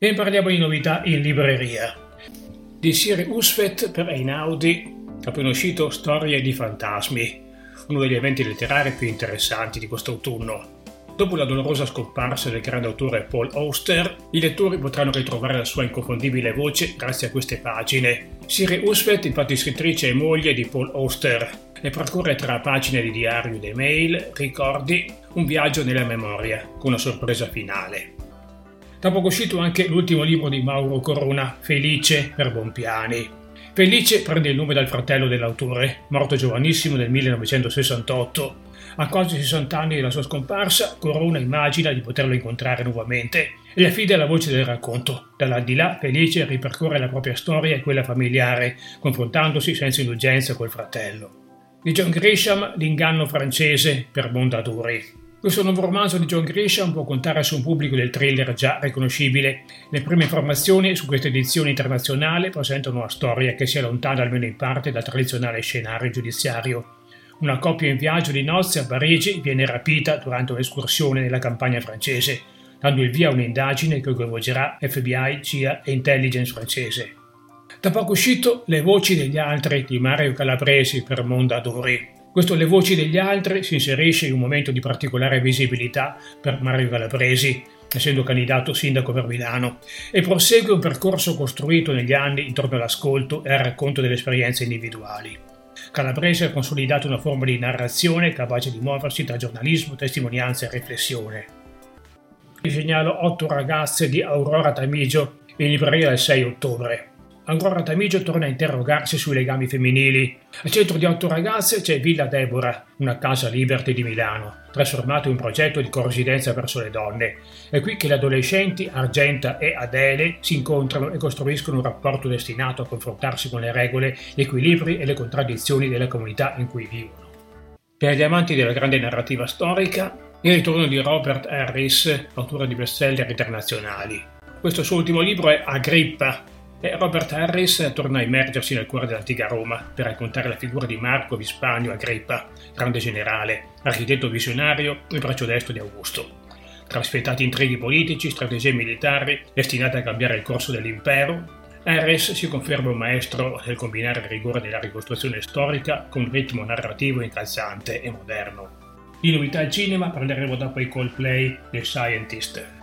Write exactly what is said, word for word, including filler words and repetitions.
E parliamo di novità in libreria. Di Siri Hustvedt per Einaudi è appena uscito Storie di fantasmi, uno degli eventi letterari più interessanti di quest'autunno. Dopo la dolorosa scomparsa del grande autore Paul Auster, i lettori potranno ritrovare la sua inconfondibile voce grazie a queste pagine. Siri Hustvedt, infatti scrittrice e moglie di Paul Auster, e percorre tra pagine di diario ed email, ricordi, un viaggio nella memoria, con una sorpresa finale. Da poco uscito anche l'ultimo libro di Mauro Corona, Felice per Bompiani. Felice prende il nome dal fratello dell'autore, morto giovanissimo nel millenovecentosessantotto. A quasi sessanta anni dalla sua scomparsa, Corona immagina di poterlo incontrare nuovamente e gli affida la voce del racconto. Dall'aldilà, Felice ripercorre la propria storia e quella familiare, confrontandosi senza indulgenza col fratello. Di John Grisham, L'inganno francese per Mondadori. Questo nuovo romanzo di John Grisham può contare su un pubblico del thriller già riconoscibile. Le prime informazioni su questa edizione internazionale presentano una storia che si allontana almeno in parte dal tradizionale scenario giudiziario. Una coppia in viaggio di nozze a Parigi viene rapita durante un'escursione nella campagna francese, dando il via a un'indagine che coinvolgerà F B I, C I A e intelligence francese. Da poco uscito Le voci degli altri di Mario Calabresi per Mondadori. Questo Le voci degli altri si inserisce in un momento di particolare visibilità per Mario Calabresi, essendo candidato sindaco per Milano, e prosegue un percorso costruito negli anni intorno all'ascolto e al racconto delle esperienze individuali. Calabresi ha consolidato una forma di narrazione capace di muoversi tra giornalismo, testimonianza e riflessione. Vi segnalo Otto ragazze di Aurora Tamigio in libreria dal sei ottobre. Aurora Tamigio torna a interrogarsi sui legami femminili. Al centro di Otto ragazze c'è Villa Deborah, una casa Liberty di Milano, trasformato in un progetto di corrispondenza verso le donne. È qui che le adolescenti Argenta e Adele si incontrano e costruiscono un rapporto destinato a confrontarsi con le regole, gli equilibri e le contraddizioni della comunità in cui vivono. Per gli amanti della grande narrativa storica, il ritorno di Robert Harris, autore di bestseller internazionali. Questo suo ultimo libro è Agrippa, e Robert Harris torna a immergersi nel cuore dell'antica Roma per raccontare la figura di Marco Vispanio Agrippa, grande generale, architetto visionario e braccio destro di Augusto. Tra spietati intrighi politici, strategie militari destinate a cambiare il corso dell'impero, Harris si conferma un maestro nel combinare il rigore della ricostruzione storica con un ritmo narrativo incalzante e moderno. Di novità al cinema parleremo dopo i Coldplay, The Scientist.